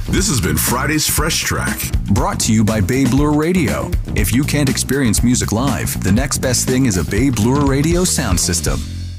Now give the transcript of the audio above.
This has been Friday's Fresh Track. Brought to you by Babe Lure Radio. If you can't experience music live, the next best thing is a Babe Lure Radio sound system.